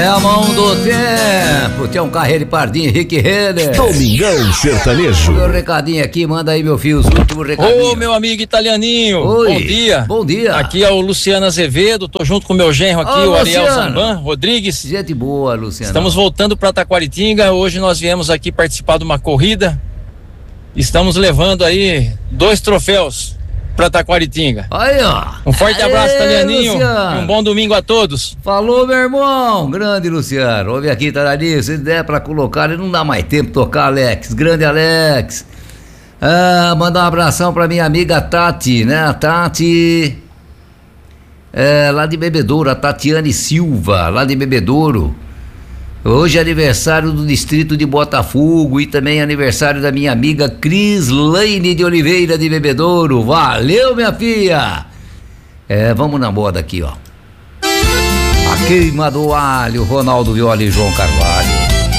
É a mão do tempo, tem um carreiro pardinho, Henrique Renner. Domingão Sertanejo. Meu recadinho aqui, manda aí, meu filho, os últimos recadinhos. Ô, meu amigo italianinho. Oi. Bom dia. Bom dia. Aqui é o Luciano Azevedo, tô junto com o meu genro aqui, o Ariel Zamban Rodrigues. Gente boa, Luciano. Estamos voltando para Taquaritinga, hoje nós viemos aqui participar de uma corrida. Estamos levando aí 2 troféus para Taquaritinga. Aí, ó. Um forte abraço, italianinho. Luciano. E um bom domingo a todos. Falou, meu irmão. Grande Luciano. Ouve aqui, Taraninho. Se der pra colocar, ele não dá mais tempo de tocar, Alex. Grande Alex. Mandar um abração pra minha amiga Tati, né? A Tati. Lá de Bebedouro, a Tatiane Silva, lá de Bebedouro. Hoje é aniversário do distrito de Botafogo e também aniversário da minha amiga Crislaine de Oliveira de Bebedouro. Valeu, minha filha! Vamos na moda aqui, ó. A queima do alho, Ronaldo Viola e João Carvalho.